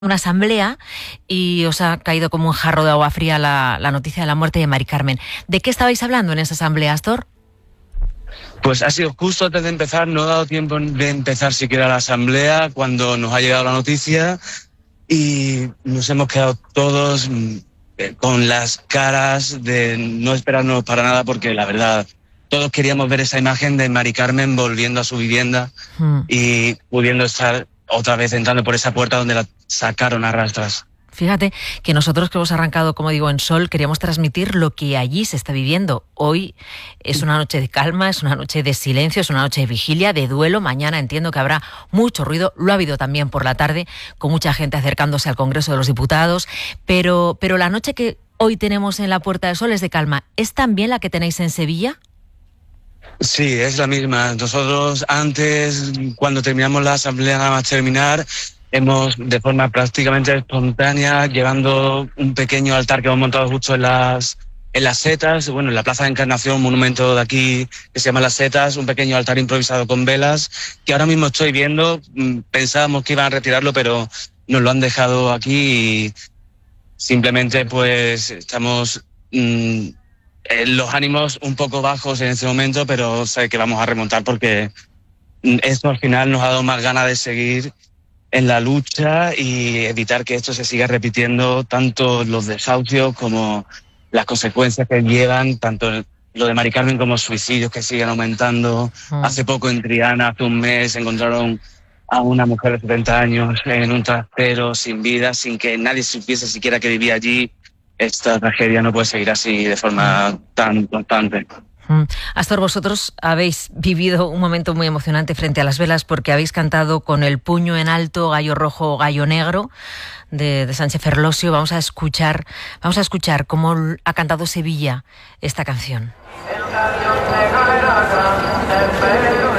una asamblea y os ha caído como un jarro de agua fría la noticia de la muerte de Mari Carmen. ¿De qué estabais hablando en esa asamblea, Astor? Pues ha sido justo antes de empezar, no ha dado tiempo de empezar siquiera la asamblea cuando nos ha llegado la noticia y nos hemos quedado todos con las caras de no esperarnos para nada, porque la verdad todos queríamos ver esa imagen de Mari Carmen volviendo a su vivienda y pudiendo estar otra vez entrando por esa puerta donde la sacaron a rastras. Fíjate que nosotros que hemos arrancado, como digo, en Sol, queríamos transmitir lo que allí se está viviendo. Hoy es una noche de calma, es una noche de silencio, es una noche de vigilia, de duelo. Mañana entiendo que habrá mucho ruido. Lo ha habido también por la tarde, con mucha gente acercándose al Congreso de los Diputados. Pero la noche que hoy tenemos en la Puerta del Sol es de calma. ¿Es también la que tenéis en Sevilla? Sí, es la misma. Nosotros antes, cuando terminamos la asamblea, nada más terminar, hemos, de forma prácticamente espontánea, llevando un pequeño altar que hemos montado justo en las Setas, bueno, en la Plaza de Encarnación, un monumento de aquí que se llama Las Setas, un pequeño altar improvisado con velas, que ahora mismo estoy viendo. Pensábamos que iban a retirarlo, pero nos lo han dejado aquí y simplemente pues estamos los ánimos un poco bajos en este momento, pero sé que vamos a remontar porque esto al final nos ha dado más ganas de seguir en la lucha y evitar que esto se siga repitiendo, tanto los desahucios como las consecuencias que llevan, tanto lo de Mari Carmen como suicidios que siguen aumentando. Hace poco en Triana, hace un mes, encontraron a una mujer de 70 años en un trastero sin vida, sin que nadie supiese siquiera que vivía allí. Esta tragedia no puede seguir así de forma tan constante. Astor, vosotros habéis vivido un momento muy emocionante frente a las velas porque habéis cantado con el puño en alto, Gallo Rojo, Gallo Negro, de Sánchez Ferlosio. Vamos a escuchar cómo ha cantado Sevilla esta canción. El gallo negro era grande, pero